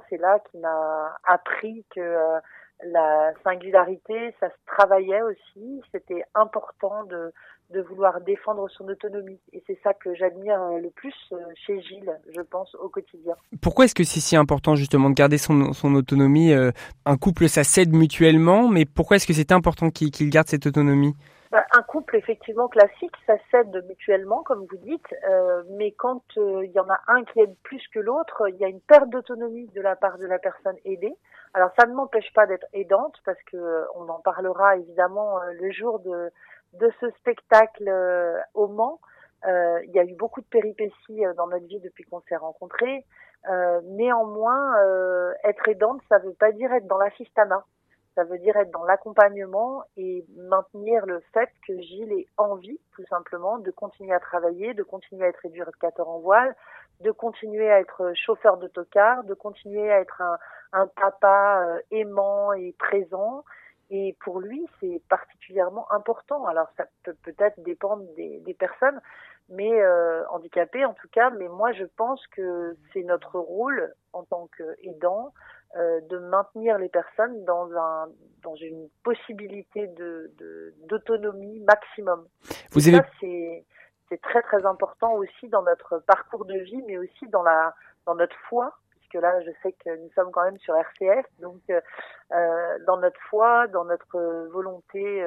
c'est là qui m'a appris que la singularité, ça se travaillait aussi. C'était important de vouloir défendre son autonomie. Et c'est ça que j'admire le plus chez Gilles, je pense, au quotidien. Pourquoi est-ce que c'est si important justement de garder son autonomie? Un couple, ça s'aide mutuellement, mais pourquoi est-ce que c'est important qu'il garde cette autonomie? Un couple effectivement classique, ça s'aide mutuellement, comme vous dites, mais quand il y en a un qui aide plus que l'autre, il y a une perte d'autonomie de la part de la personne aidée. Alors ça ne m'empêche pas d'être aidante, parce que on en parlera évidemment le jour de ce spectacle au Mans. Il y a eu beaucoup de péripéties dans notre vie depuis qu'on s'est rencontrés. Néanmoins, être aidante, ça veut pas dire être dans l'assistanat. Ça veut dire être dans l'accompagnement et maintenir le fait que Gilles ait envie, tout simplement, de continuer à travailler, de continuer à être éducateur en voile, de continuer à être chauffeur d'autocar, de continuer à être un papa aimant et présent. Et pour lui, c'est particulièrement important. Alors, ça peut peut-être dépendre des personnes, mais handicapées en tout cas. Mais moi, je pense que c'est notre rôle en tant qu'aidant de maintenir les personnes dans une possibilité d'autonomie maximum. Vous Et avez ça, c'est très très important aussi dans notre parcours de vie, mais aussi dans notre foi, puisque là, je sais que nous sommes quand même sur RCF, donc dans notre foi, dans notre volonté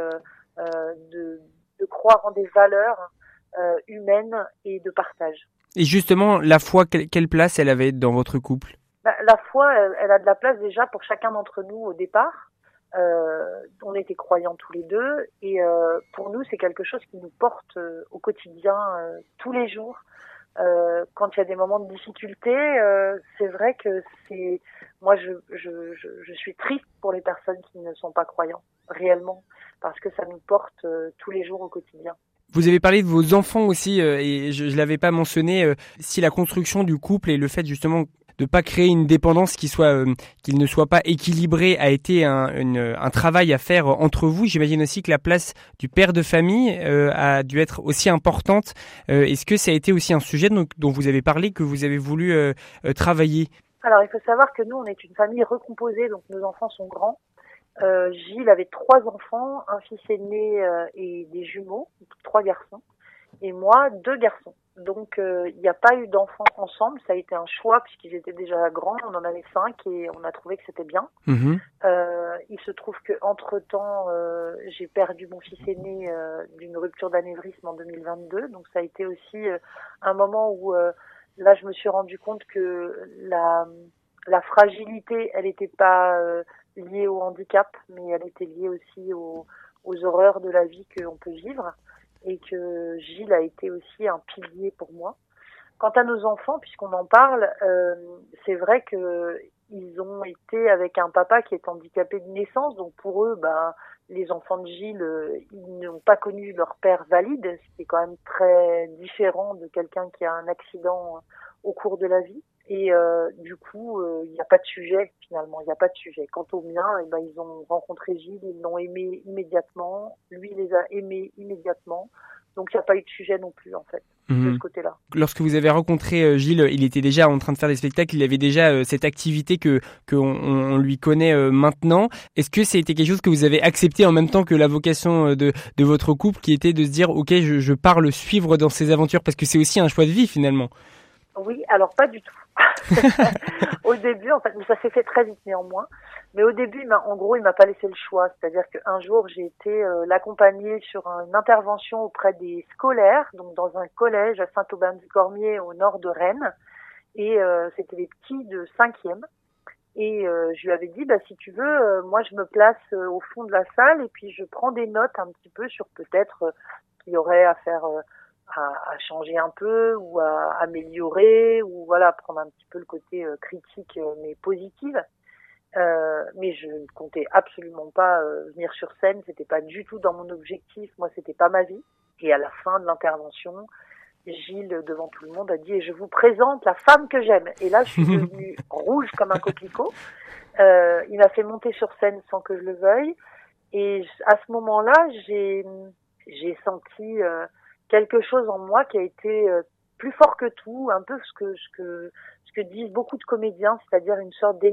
de croire en des valeurs humaines et de partage. Et justement, la foi, quelle place elle avait dans votre couple? La foi, elle a de la place déjà pour chacun d'entre nous au départ. On était croyants tous les deux et pour nous, c'est quelque chose qui nous porte au quotidien, tous les jours. Quand il y a des moments de difficulté, c'est vrai que moi, je suis triste pour les personnes qui ne sont pas croyants, réellement, parce que ça nous porte tous les jours au quotidien. Vous avez parlé de vos enfants aussi, et je l'avais pas mentionné. Si la construction du couple et le fait justement de pas créer une dépendance qu'il ne soit pas équilibré a été un travail à faire entre vous. J'imagine aussi que la place du père de famille a dû être aussi importante. Est-ce que ça a été aussi un sujet dont vous avez parlé, que vous avez voulu travailler? Alors, il faut savoir que nous, on est une famille recomposée, donc nos enfants sont grands. Gilles avait 3 enfants, un fils aîné et des jumeaux, 3 garçons, et moi 2 garçons. Donc il n'y a pas eu d'enfants ensemble, ça a été un choix puisqu'ils étaient déjà grands, on en avait 5 et on a trouvé que c'était bien. Mmh. Il se trouve que entre-temps, j'ai perdu mon fils aîné d'une rupture d'anévrisme en 2022, donc ça a été aussi un moment où là je me suis rendu compte que la fragilité, elle n'était pas liée au handicap, mais elle était liée aussi aux horreurs de la vie qu'on peut vivre, et que Gilles a été aussi un pilier pour moi. Quant à nos enfants, puisqu'on en parle, c'est vrai que ils ont été avec un papa qui est handicapé de naissance, donc pour eux, les enfants de Gilles, ils n'ont pas connu leur père valide, ce qui est quand même très différent de quelqu'un qui a un accident au cours de la vie. Et du coup, il n'y a pas de sujet finalement, il n'y a pas de sujet. Quant aux miens, ils ont rencontré Gilles, ils l'ont aimé immédiatement, lui les a aimés immédiatement, donc il n'y a pas eu de sujet non plus en fait, de ce côté-là. Lorsque vous avez rencontré Gilles, il était déjà en train de faire des spectacles, il avait déjà cette activité on lui connaît maintenant. Est-ce que c'était quelque chose que vous avez accepté en même temps que la vocation de votre couple, qui était de se dire ok, je pars le suivre dans ses aventures, parce que c'est aussi un choix de vie finalement? Oui, alors pas du tout. Au début, en fait, ça s'est fait très vite néanmoins. Mais au début, en gros, il m'a pas laissé le choix. C'est-à-dire qu'un jour, j'ai été l'accompagner sur une intervention auprès des scolaires, donc dans un collège à Saint-Aubin-du-Cormier, au nord de Rennes. Et c'était les petits de 5e. Et je lui avais dit, si tu veux, moi je me place au fond de la salle et puis je prends des notes un petit peu sur peut-être ce qu'il y aurait à faire, à changer un peu ou à améliorer, ou voilà, prendre un petit peu le côté critique mais positive. Mais je ne comptais absolument pas venir sur scène, c'était pas du tout dans mon objectif, moi c'était pas ma vie. Et à la fin de l'intervention, Gilles, devant tout le monde, a dit « Et je vous présente la femme que j'aime ». Et là, je suis devenue rouge comme un coquelicot. Il m'a fait monter sur scène sans que je le veuille. Et à ce moment-là, j'ai senti quelque chose en moi qui a été plus fort que tout, un peu ce que disent beaucoup de comédiens, c'est-à-dire une sorte